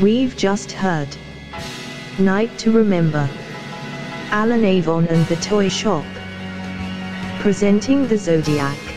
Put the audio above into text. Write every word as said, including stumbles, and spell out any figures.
We've just heard Night to Remember, Alan Avon and the Toy Shop, presenting the Zodiac.